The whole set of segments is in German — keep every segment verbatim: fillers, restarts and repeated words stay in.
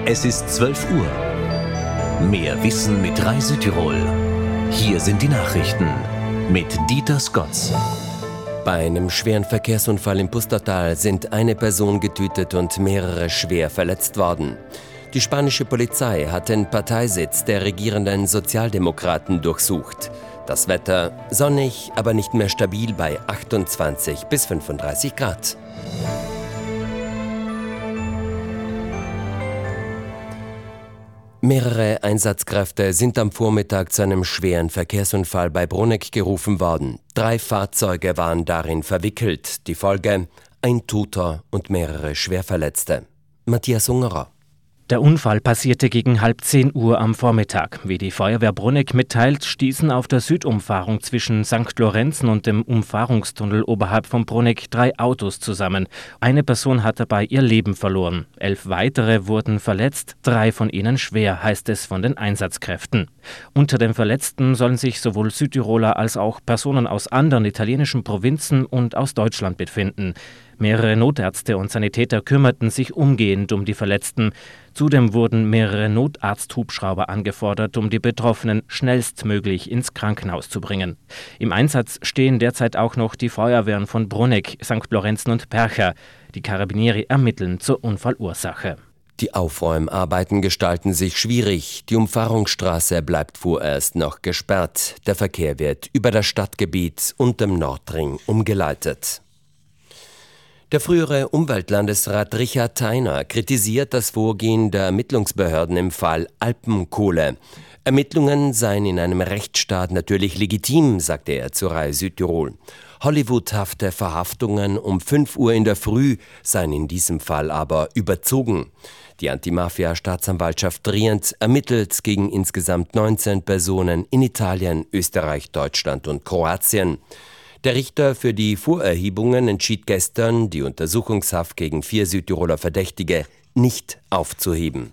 Es ist zwölf Uhr. Mehr Wissen mit Rai Südtirol. Hier sind die Nachrichten mit Dieter Skotz. Bei einem schweren Verkehrsunfall im Pustertal sind eine Person getötet und mehrere schwer verletzt worden. Die spanische Polizei hat den Parteisitz der regierenden Sozialdemokraten durchsucht. Das Wetter sonnig, aber nicht mehr stabil bei achtundzwanzig bis fünfunddreißig Grad. Mehrere Einsatzkräfte sind am Vormittag zu einem schweren Verkehrsunfall bei Bruneck gerufen worden. Drei Fahrzeuge waren darin verwickelt. Die Folge: ein Toter und mehrere Schwerverletzte. Matthias Ungerer. Der Unfall passierte gegen halb zehn Uhr am Vormittag. Wie die Feuerwehr Bruneck mitteilt, stießen auf der Südumfahrung zwischen Sankt Lorenzen und dem Umfahrungstunnel oberhalb von Bruneck drei Autos zusammen. Eine Person hat dabei ihr Leben verloren. Elf weitere wurden verletzt, drei von ihnen schwer, heißt es von den Einsatzkräften. Unter den Verletzten sollen sich sowohl Südtiroler als auch Personen aus anderen italienischen Provinzen und aus Deutschland befinden. Mehrere Notärzte und Sanitäter kümmerten sich umgehend um die Verletzten. Zudem wurden mehrere Notarzthubschrauber angefordert, um die Betroffenen schnellstmöglich ins Krankenhaus zu bringen. Im Einsatz stehen derzeit auch noch die Feuerwehren von Bruneck, Sankt Lorenzen und Percha. Die Carabinieri ermitteln zur Unfallursache. Die Aufräumarbeiten gestalten sich schwierig. Die Umfahrungsstraße bleibt vorerst noch gesperrt. Der Verkehr wird über das Stadtgebiet und dem Nordring umgeleitet. Der frühere Umweltlandesrat Richard Theiner kritisiert das Vorgehen der Ermittlungsbehörden im Fall Alpenkohle. Ermittlungen seien in einem Rechtsstaat natürlich legitim, sagte er zu Rai Südtirol. Hollywoodhafte Verhaftungen um fünf Uhr in der Früh seien in diesem Fall aber überzogen. Die Antimafia-Staatsanwaltschaft Trient ermittelt gegen insgesamt neunzehn Personen in Italien, Österreich, Deutschland und Kroatien. Der Richter für die Vorerhebungen entschied gestern, die Untersuchungshaft gegen vier Südtiroler Verdächtige nicht aufzuheben.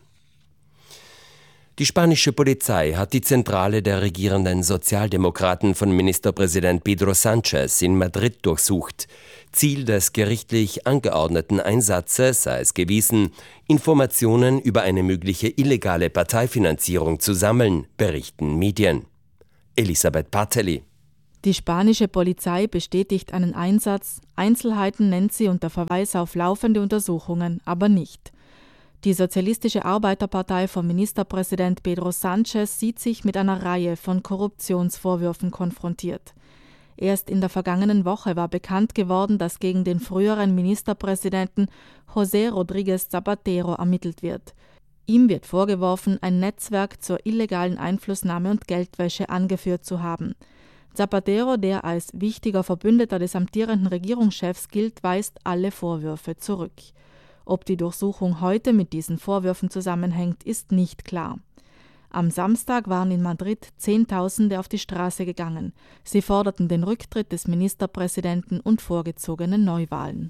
Die spanische Polizei hat die Zentrale der regierenden Sozialdemokraten von Ministerpräsident Pedro Sánchez in Madrid durchsucht. Ziel des gerichtlich angeordneten Einsatzes sei es gewesen, Informationen über eine mögliche illegale Parteifinanzierung zu sammeln, berichten Medien. Elisabeth Bartelli. Die spanische Polizei bestätigt einen Einsatz, Einzelheiten nennt sie unter Verweis auf laufende Untersuchungen, aber nicht. Die Sozialistische Arbeiterpartei von Ministerpräsident Pedro Sánchez sieht sich mit einer Reihe von Korruptionsvorwürfen konfrontiert. Erst in der vergangenen Woche war bekannt geworden, dass gegen den früheren Ministerpräsidenten José Rodríguez Zapatero ermittelt wird. Ihm wird vorgeworfen, ein Netzwerk zur illegalen Einflussnahme und Geldwäsche angeführt zu haben. Zapatero, der als wichtiger Verbündeter des amtierenden Regierungschefs gilt, weist alle Vorwürfe zurück. Ob die Durchsuchung heute mit diesen Vorwürfen zusammenhängt, ist nicht klar. Am Samstag waren in Madrid Zehntausende auf die Straße gegangen. Sie forderten den Rücktritt des Ministerpräsidenten und vorgezogene Neuwahlen.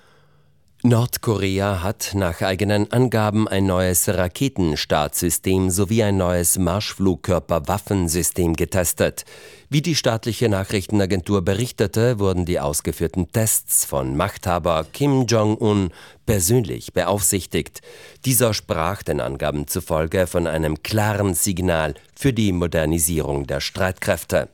Nordkorea hat nach eigenen Angaben ein neues Raketenstartsystem sowie ein neues Marschflugkörperwaffensystem getestet. Wie die staatliche Nachrichtenagentur berichtete, wurden die ausgeführten Tests von Machthaber Kim Jong-un persönlich beaufsichtigt. Dieser sprach den Angaben zufolge von einem klaren Signal für die Modernisierung der Streitkräfte.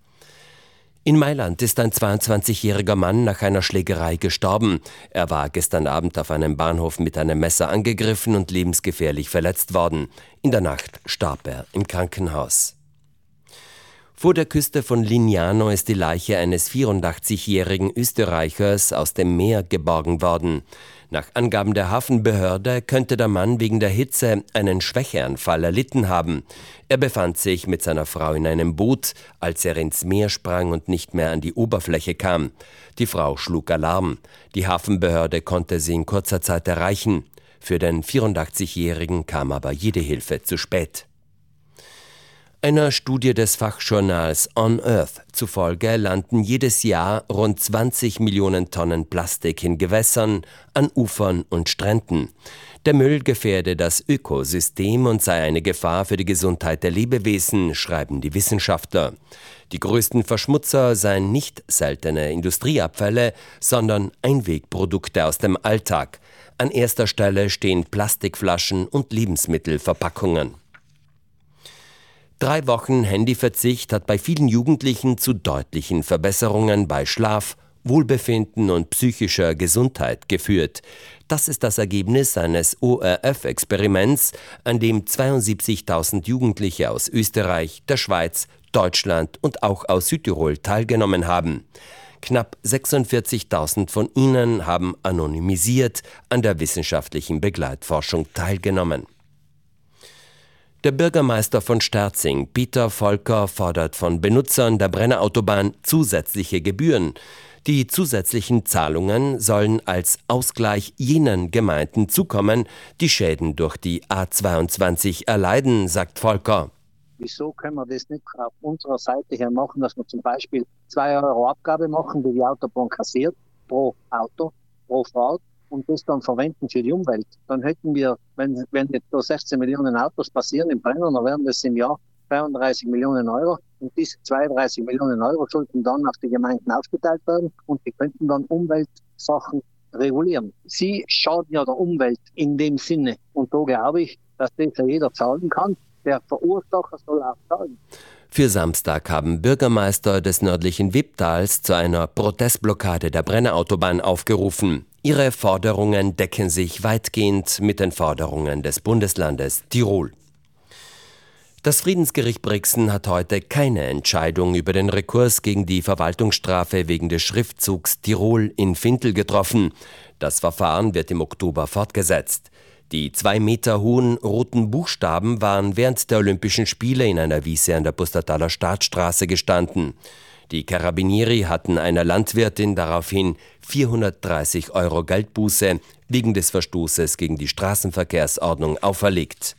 In Mailand ist ein zweiundzwanzigjähriger Mann nach einer Schlägerei gestorben. Er war gestern Abend auf einem Bahnhof mit einem Messer angegriffen und lebensgefährlich verletzt worden. In der Nacht starb er im Krankenhaus. Vor der Küste von Lignano ist die Leiche eines vierundachtzigjährigen Österreichers aus dem Meer geborgen worden. Nach Angaben der Hafenbehörde könnte der Mann wegen der Hitze einen Schwächeanfall erlitten haben. Er befand sich mit seiner Frau in einem Boot, als er ins Meer sprang und nicht mehr an die Oberfläche kam. Die Frau schlug Alarm. Die Hafenbehörde konnte sie in kurzer Zeit erreichen. Für den vierundachtzigjährigen kam aber jede Hilfe zu spät. Einer Studie des Fachjournals On Earth zufolge landen jedes Jahr rund zwanzig Millionen Tonnen Plastik in Gewässern, an Ufern und Stränden. Der Müll gefährde das Ökosystem und sei eine Gefahr für die Gesundheit der Lebewesen, schreiben die Wissenschaftler. Die größten Verschmutzer seien nicht seltene Industrieabfälle, sondern Einwegprodukte aus dem Alltag. An erster Stelle stehen Plastikflaschen und Lebensmittelverpackungen. Drei Wochen Handyverzicht hat bei vielen Jugendlichen zu deutlichen Verbesserungen bei Schlaf, Wohlbefinden und psychischer Gesundheit geführt. Das ist das Ergebnis eines O R F-Experiments, an dem zweiundsiebzigtausend Jugendliche aus Österreich, der Schweiz, Deutschland und auch aus Südtirol teilgenommen haben. Knapp sechsundvierzigtausend von ihnen haben anonymisiert an der wissenschaftlichen Begleitforschung teilgenommen. Der Bürgermeister von Sterzing, Peter Volker, fordert von Benutzern der Brenner-Autobahn zusätzliche Gebühren. Die zusätzlichen Zahlungen sollen als Ausgleich jenen Gemeinden zukommen, die Schäden durch die A zweiundzwanzig erleiden, sagt Volker. Wieso können wir das nicht auf unserer Seite her machen, dass wir zum Beispiel zwei Euro Abgabe machen, die die Autobahn kassiert, pro Auto, pro Fahrt, und das dann verwenden für die Umwelt? Dann hätten wir, wenn, wenn jetzt da sechzehn Millionen Autos passieren im Brenner, dann wären das im Jahr zweiunddreißig Millionen Euro. Und diese zweiunddreißig Millionen Euro sollten dann auf die Gemeinden aufgeteilt werden und die könnten dann Umweltsachen regulieren. Sie schaden ja der Umwelt in dem Sinne. Und da glaube ich, dass das ja jeder zahlen kann. Der Verursacher soll auch zahlen. Für Samstag haben Bürgermeister des nördlichen Wipptals zu einer Protestblockade der Brenner-Autobahn aufgerufen. Ihre Forderungen decken sich weitgehend mit den Forderungen des Bundeslandes Tirol. Das Friedensgericht Brixen hat heute keine Entscheidung über den Rekurs gegen die Verwaltungsstrafe wegen des Schriftzugs Tirol in Fintel getroffen. Das Verfahren wird im Oktober fortgesetzt. Die zwei Meter hohen roten Buchstaben waren während der Olympischen Spiele in einer Wiese an der Pustertaler Staatsstraße gestanden. Die Carabinieri hatten einer Landwirtin daraufhin vierhundertdreißig Euro Geldbuße wegen des Verstoßes gegen die Straßenverkehrsordnung auferlegt.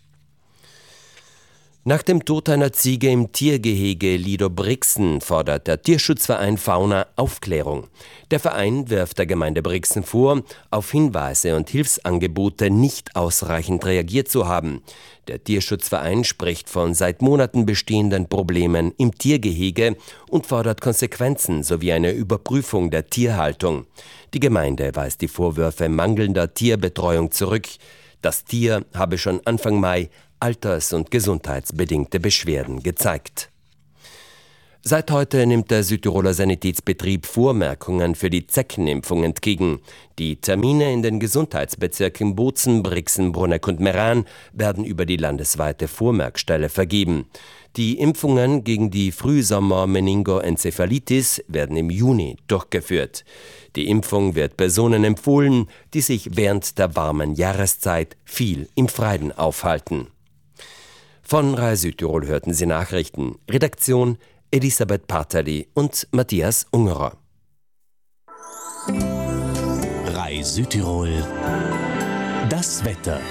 Nach dem Tod einer Ziege im Tiergehege Lido Brixen fordert der Tierschutzverein Fauna Aufklärung. Der Verein wirft der Gemeinde Brixen vor, auf Hinweise und Hilfsangebote nicht ausreichend reagiert zu haben. Der Tierschutzverein spricht von seit Monaten bestehenden Problemen im Tiergehege und fordert Konsequenzen sowie eine Überprüfung der Tierhaltung. Die Gemeinde weist die Vorwürfe mangelnder Tierbetreuung zurück. Das Tier habe schon Anfang Mai alters- und gesundheitsbedingte Beschwerden gezeigt. Seit heute nimmt der Südtiroler Sanitätsbetrieb Vormerkungen für die Zeckenimpfung entgegen. Die Termine in den Gesundheitsbezirken Bozen, Brixen, Bruneck und Meran werden über die landesweite Vormerkstelle vergeben. Die Impfungen gegen die Frühsommer-Meningoenzephalitis werden im Juni durchgeführt. Die Impfung wird Personen empfohlen, die sich während der warmen Jahreszeit viel im Freien aufhalten. Von R A I Südtirol hörten Sie Nachrichten. Redaktion Elisabeth Paterli und Matthias Ungerer. R A I Südtirol. Das Wetter.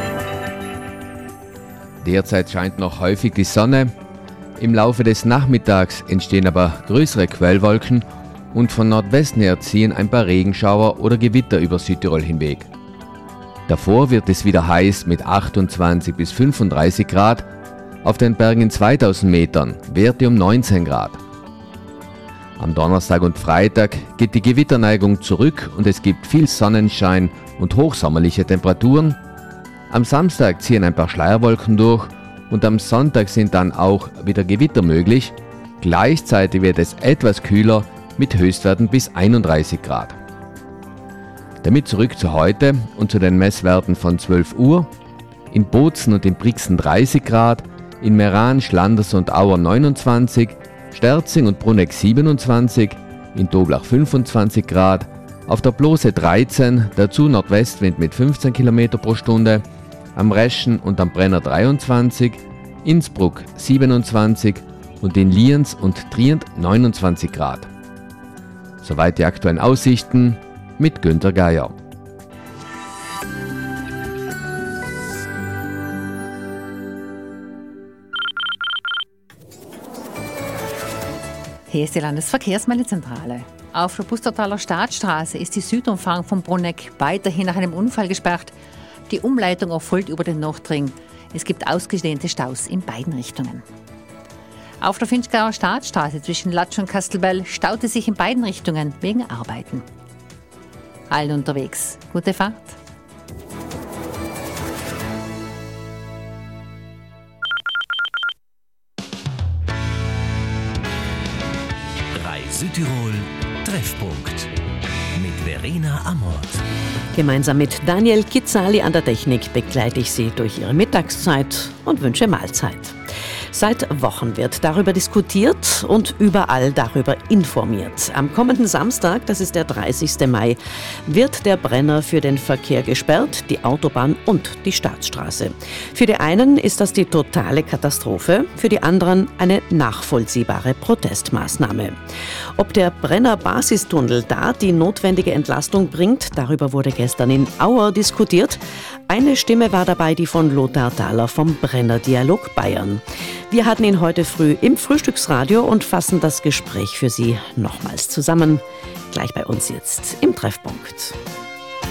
Derzeit scheint noch häufig die Sonne. Im Laufe des Nachmittags entstehen aber größere Quellwolken und von Nordwesten her ziehen ein paar Regenschauer oder Gewitter über Südtirol hinweg. Davor wird es wieder heiß mit achtundzwanzig bis fünfunddreißig Grad, auf den Bergen in zweitausend Metern Werte um neunzehn Grad. Am Donnerstag und Freitag geht die Gewitterneigung zurück und es gibt viel Sonnenschein und hochsommerliche Temperaturen. Am Samstag ziehen ein paar Schleierwolken durch und am Sonntag sind dann auch wieder Gewitter möglich. Gleichzeitig wird es etwas kühler mit Höchstwerten bis einunddreißig Grad. Damit zurück zu heute und zu den Messwerten von zwölf Uhr. In Bozen und in Brixen dreißig Grad, in Meran, Schlanders und Auer neunundzwanzig, Sterzing und Bruneck siebenundzwanzig, in Doblach fünfundzwanzig Grad, auf der Blose dreizehn, dazu Nordwestwind mit fünfzehn Kilometer pro Stunde, am Reschen und am Brenner dreiundzwanzig, Innsbruck siebenundzwanzig und in Lienz und Trient neunundzwanzig Grad. Soweit die aktuellen Aussichten mit Günter Geier. Hier ist die Landesverkehrsmeldezentrale. Auf der Pustertaler Staatsstraße ist die Südumfahrung von Bruneck weiterhin nach einem Unfall gesperrt. Die Umleitung erfolgt über den Nordring. Es gibt ausgedehnte Staus in beiden Richtungen. Auf der Finchgauer Staatsstraße zwischen Latsch und Kastelbell staute sich in beiden Richtungen wegen Arbeiten. Allen unterwegs. Gute Fahrt. Südtirol Treffpunkt mit Verena Amort. Gemeinsam mit Daniel Kitzali an der Technik begleite ich Sie durch Ihre Mittagszeit und wünsche Mahlzeit. Seit Wochen wird darüber diskutiert und überall darüber informiert. Am kommenden Samstag, das ist der dreißigsten Mai, wird der Brenner für den Verkehr gesperrt, die Autobahn und die Staatsstraße. Für die einen ist das die totale Katastrophe, für die anderen eine nachvollziehbare Protestmaßnahme. Ob der Brenner-Basistunnel da die notwendige Entlastung bringt, darüber wurde gestern in Auer diskutiert. Eine Stimme war dabei die von Lothar Thaler vom Brenner Dialog Bayern. Wir hatten ihn heute früh im Frühstücksradio und fassen das Gespräch für Sie nochmals zusammen. Gleich bei uns jetzt im Treffpunkt.